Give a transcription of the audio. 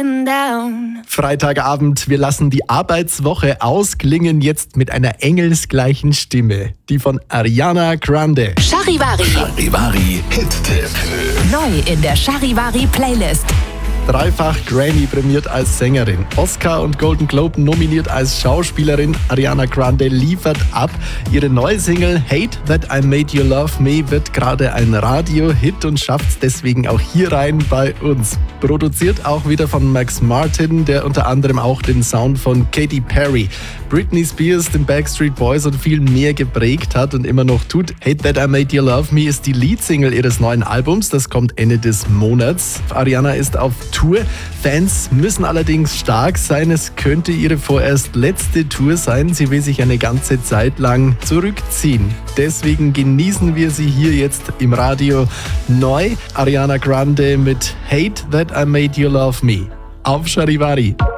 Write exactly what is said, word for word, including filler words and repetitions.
getting down. Freitagabend, wir lassen die Arbeitswoche ausklingen jetzt mit einer engelsgleichen Stimme. Die von Ariana Grande. Charivari. Charivari Hit-Tipp. Neu in der Charivari Playlist. Dreifach Grammy prämiert als Sängerin, Oscar und Golden Globe nominiert als Schauspielerin. Ariana Grande liefert ab. Ihre neue Single Hate That I Made You Love Me wird gerade ein Radio-Hit und schafft es deswegen auch hier rein bei uns. Produziert auch wieder von Max Martin, der unter anderem auch den Sound von Katy Perry, Britney Spears, den Backstreet Boys und viel mehr geprägt hat und immer noch tut. Hate That I Made You Love Me ist die Leadsingle ihres neuen Albums, das kommt Ende des Monats. Ariana ist auf Tour. Fans müssen allerdings stark sein. Es könnte ihre vorerst letzte Tour sein. Sie will sich eine ganze Zeit lang zurückziehen. Deswegen genießen wir sie hier jetzt im Radio neu. Ariana Grande mit Hate That I Made You Love Me auf Charivari.